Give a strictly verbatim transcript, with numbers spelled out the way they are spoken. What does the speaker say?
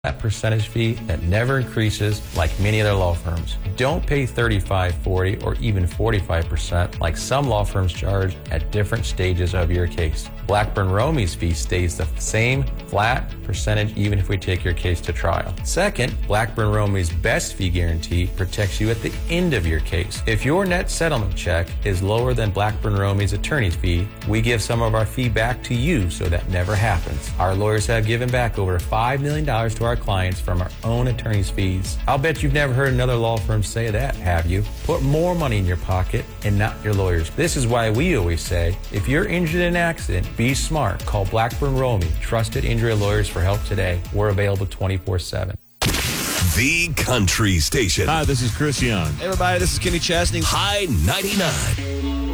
that percentage fee that never increases like many other law firms. Don't pay thirty-five, forty, or even forty-five percent like some law firms charge at different stages of your case. Blackburn Romey's fee stays the same flat percentage even if we take your case to trial. Second, Blackburn Romey's best fee guarantee protects you at the end of your case. If your net settlement check is lower than Blackburn Romey's attorney's fee, we give some of our fee back to you so that never happens. Our lawyers have given back over five million dollars to our clients from our own attorney's fees. I'll bet you've never heard another law firm say that, have you? Put more money in your pocket and not your lawyers. This is why we always say, if you're injured in an accident, be smart. Call Blackburn Romey, trusted injury lawyers, for help today. We're available twenty-four seven. The Country Station. Hi, this is Chris Young. Hey, everybody, this is Kenny Chesney. High ninety-nine.